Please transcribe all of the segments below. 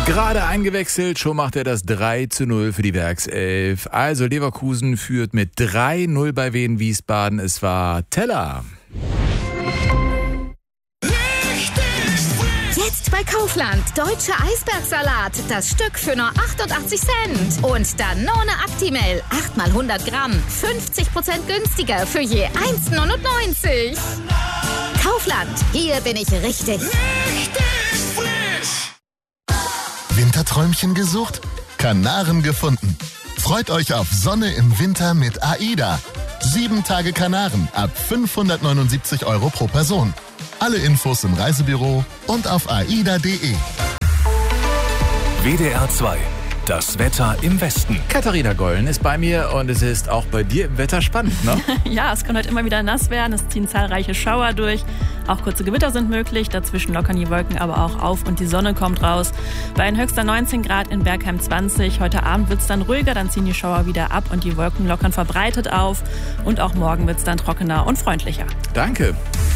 Gerade eingewechselt, schon macht er das 3:0 für die Werkself. Also Leverkusen führt mit 3:0 bei Wien Wiesbaden. Es war Teller. Jetzt bei Kaufland. Deutscher Eisbergsalat. Das Stück für nur 88 Cent. Und Danone Actimel. 8 mal 100 Gramm. 50% günstiger für je 1,99. Kaufland. Hier bin ich richtig. Winterträumchen gesucht? Kanaren gefunden. Freut euch auf Sonne im Winter mit AIDA. 7 Tage Kanaren ab 579 € pro Person. Alle Infos im Reisebüro und auf aida.de. WDR 2. Das Wetter im Westen. Katharina Gollen ist bei mir und es ist auch bei dir im Wetter spannend, ne? Ja, es kann heute immer wieder nass werden. Es ziehen zahlreiche Schauer durch. Auch kurze Gewitter sind möglich. Dazwischen lockern die Wolken aber auch auf und die Sonne kommt raus. Bei ein höchster 19 Grad in Bergheim 20. Heute Abend wird es dann ruhiger, dann ziehen die Schauer wieder ab und die Wolken lockern verbreitet auf. Und auch morgen wird es dann trockener und freundlicher. Danke.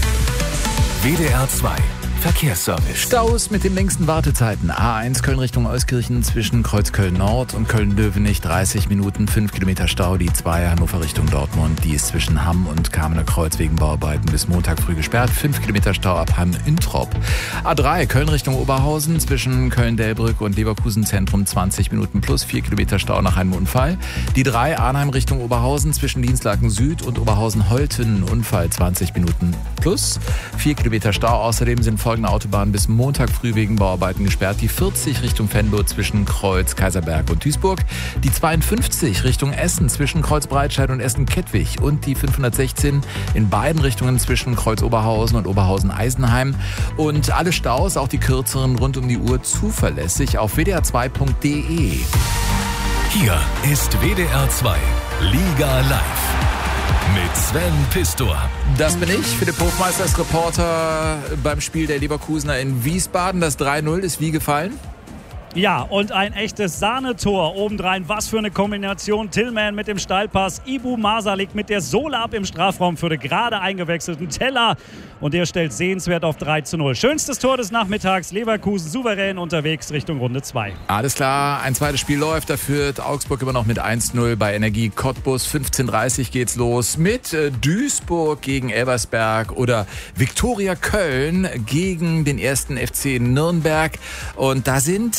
WDR 2. Verkehrsservice. Staus mit den längsten Wartezeiten. A1 Köln Richtung Euskirchen zwischen Kreuzköln Nord und Köln-Löwenich 30 Minuten, 5 Kilometer Stau. Die 2 Hannover Richtung Dortmund, die ist zwischen Hamm und Kamener Kreuz wegen Bauarbeiten bis Montag früh gesperrt. 5 Kilometer Stau ab Hamm-Introp. A3 Köln Richtung Oberhausen zwischen Köln-Delbrück und Leverkusen Zentrum 20 Minuten plus 4 Kilometer Stau nach einem Unfall. Die 3 Arnheim Richtung Oberhausen zwischen Dienstlaken Süd und Oberhausen-Holten Unfall 20 Minuten plus 4 Kilometer Stau. Außerdem sind folgende Autobahnen bis Montag früh wegen Bauarbeiten gesperrt. Die 40 Richtung Venlo zwischen Kreuz, Kaiserberg und Duisburg. Die 52 Richtung Essen zwischen Kreuz Breitscheid und Essen-Kettwig. Und die 516 in beiden Richtungen zwischen Kreuz Oberhausen und Oberhausen-Eisenheim. Und alle Staus, auch die kürzeren, rund um die Uhr zuverlässig auf wdr2.de. Hier ist WDR 2. Liga Live. Mit Sven Pistor. Das bin ich, Philipp Hofmeister ist Reporter beim Spiel der Leverkusener in Wiesbaden. Das 3:0 ist wie gefallen? Ja, und ein echtes Sahnetor obendrein. Was für eine Kombination. Tillman mit dem Steilpass. Ibu Masalik mit der Sohle ab im Strafraum für den gerade eingewechselten Teller. Und der stellt sehenswert auf 3:0. Schönstes Tor des Nachmittags. Leverkusen souverän unterwegs Richtung Runde 2. Alles klar, ein zweites Spiel läuft. Da führt Augsburg immer noch mit 1:0 bei Energie Cottbus. 15:30 geht's los mit Duisburg gegen Elversberg oder Viktoria Köln gegen den 1. FC Nürnberg. Und da sind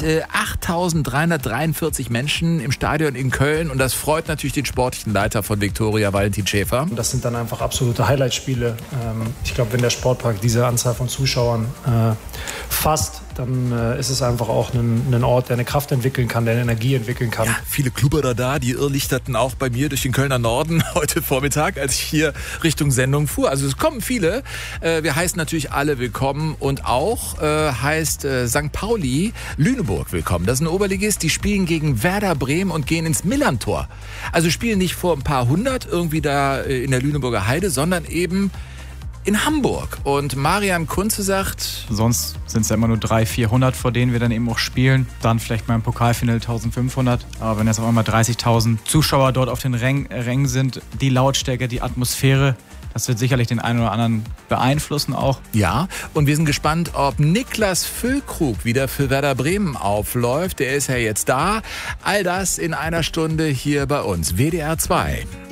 8.343 Menschen im Stadion in Köln und das freut natürlich den sportlichen Leiter von Viktoria, Valentin Schäfer. Das sind dann einfach absolute Highlight-Spiele. Ich glaube, wenn der Sportpark diese Anzahl von Zuschauern fasst, dann ist es einfach auch ein Ort, der eine Kraft entwickeln kann, der eine Energie entwickeln kann. Ja, viele Klubberer da, die irrlichterten auch bei mir durch den Kölner Norden heute Vormittag, als ich hier Richtung Sendung fuhr. Also es kommen viele. Wir heißen natürlich alle willkommen und auch heißt St. Pauli Lüneburg willkommen. Das ist ein Oberligist, die spielen gegen Werder Bremen und gehen ins Millantor. Also spielen nicht vor ein paar hundert irgendwie da in der Lüneburger Heide, sondern eben in Hamburg. Und Marian Kunze sagt... Sonst sind es ja immer nur 300-400, vor denen wir dann eben auch spielen. Dann vielleicht mal im Pokalfinale 1500. Aber wenn jetzt auf einmal 30.000 Zuschauer dort auf den Rängen sind, die Lautstärke, die Atmosphäre, das wird sicherlich den einen oder anderen beeinflussen auch. Ja, und wir sind gespannt, ob Niklas Füllkrug wieder für Werder Bremen aufläuft. Der ist ja jetzt da. All das in einer Stunde hier bei uns. WDR 2.